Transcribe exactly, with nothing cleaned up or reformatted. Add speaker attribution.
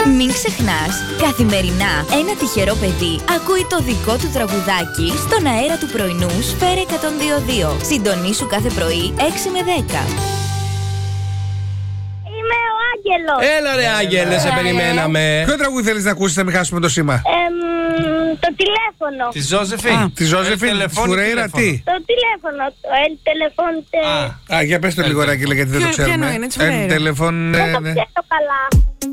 Speaker 1: Μην ξεχνάς, καθημερινά ένα τυχερό παιδί ακούει το δικό του τραγουδάκι στον αέρα του πρωινού Σφαίρα εκατόν δύο κόμμα δύο. Συντονίσου κάθε πρωί έξι με δέκα.
Speaker 2: Είμαι ο Άγγελος.
Speaker 3: Έλα ρε Άγγελε, σε περιμέναμε.
Speaker 4: Ποιο τραγούδι θέλεις να ακούσεις, να μην χάσουμε το σήμα?
Speaker 2: Εμ, το τηλέφωνο.
Speaker 5: Τη Ζώζεφιν.
Speaker 4: Τη Ζώζεφιν, τη Φουρέιρα, τι?
Speaker 2: Το τηλέφωνο. Το el telephone.
Speaker 4: Α, για πες το λίγο, Ράγγελε, γιατί δεν το
Speaker 6: Ποιο- ποιο
Speaker 4: ξέρουμε.
Speaker 6: εννοεί, είναι της
Speaker 4: El
Speaker 6: Φουρέιρα.
Speaker 4: telephone,
Speaker 2: Δεν
Speaker 4: ναι,
Speaker 2: το
Speaker 4: ναι.
Speaker 2: ξέρω καλά.